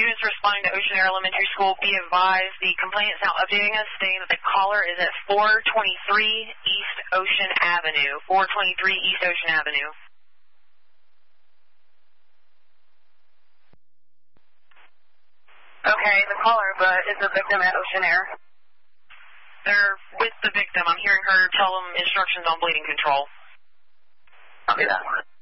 students responding to Ocean Air Elementary School, be advised the complaint is now updating us, stating that the caller is at 423 East Ocean Avenue. 423 East Ocean Avenue. Okay, the caller, but is the victim at Ocean Air? They're with the victim. I'm hearing her tell them instructions on bleeding control. Copy that.